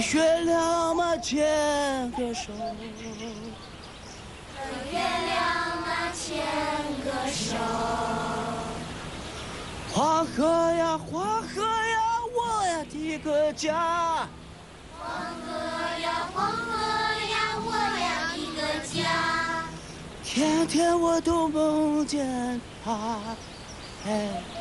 月亮嘛牵个手， 和月亮嘛牵个手。 黄河呀黄河呀，我呀的个家。 黄河呀黄河呀，我呀的个家。 天天我都梦见他，哎。